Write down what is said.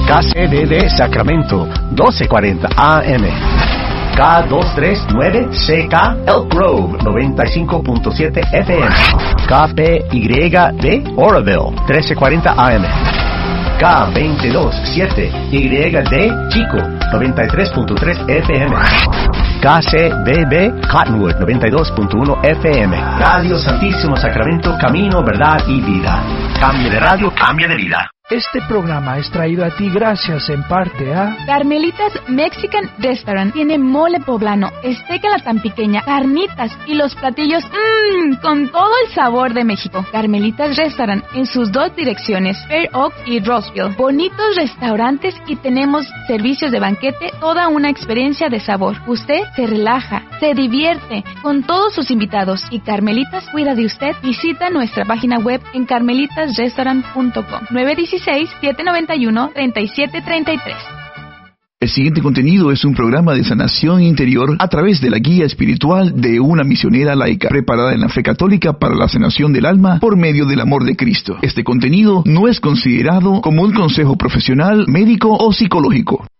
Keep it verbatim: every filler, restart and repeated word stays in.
K C D D Sacramento, doce cuarenta A M. K doscientos treinta y nueve C K Elk Grove, noventa y cinco punto siete F M. K P Y D Oroville, trece cuarenta A M. K veintidós siete Y D Chico, noventa y tres punto tres F M. K C B B Cottonwood, noventa y dos punto uno F M. Radio Santísimo Sacramento, camino, verdad y vida. Cambio de radio, cambio de vida. Este programa es traído a ti gracias en parte a Carmelitas Mexican Restaurant. Tiene mole poblano, esteca la tan pequeña, carnitas y los platillos mmm, con todo el sabor de México. Carmelitas Restaurant en sus dos direcciones, Fair Oak y Roseville. Bonitos restaurantes y tenemos servicios de banquete, toda una experiencia de sabor. Usted se relaja, se divierte con todos sus invitados y Carmelitas cuida de usted. Visita nuestra página web en carmelitas restaurant punto com. nueve uno seis, siete nueve uno, tres siete tres tres. El siguiente contenido es un programa de sanación interior a través de la guía espiritual de una misionera laica, preparada en la fe católica para la sanación del alma por medio del amor de Cristo. Este contenido no es considerado como un consejo profesional, médico o psicológico.